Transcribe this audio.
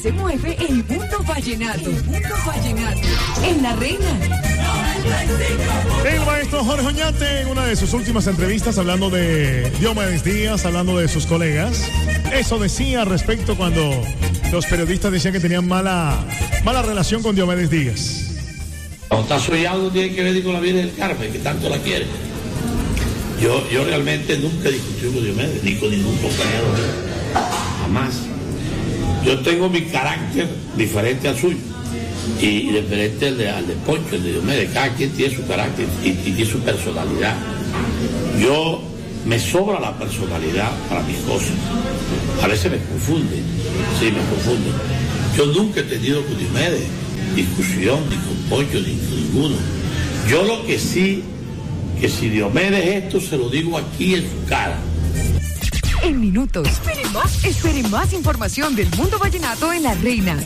se mueve el mundo vallenato. En La Reina. El maestro Jorge Oñate, en una de sus últimas entrevistas, hablando de Diomedes Díaz, hablando de sus colegas, eso decía respecto cuando los periodistas decían que tenían mala relación con Diomedes Díaz. Cuando está soñando tiene que ver con la Virgen del Carmen, que tanto la quiere. Yo realmente nunca discutí con Diomedes, ni con ningún compañero mío. Jamás. Yo tengo mi carácter diferente al suyo. Y diferente al de Poncho, el de Diomedes. Cada quien tiene su carácter y tiene su personalidad. Yo me sobra la personalidad para mis cosas. A veces me confunde. Sí, me confunde. Yo nunca he tenido con Diomedes discusión, ni con Poncho, ni con ninguno. Yo lo que sí, que si Diomedes esto, se lo digo aquí en su cara. En minutos. Espere más información del mundo vallenato en La Reina.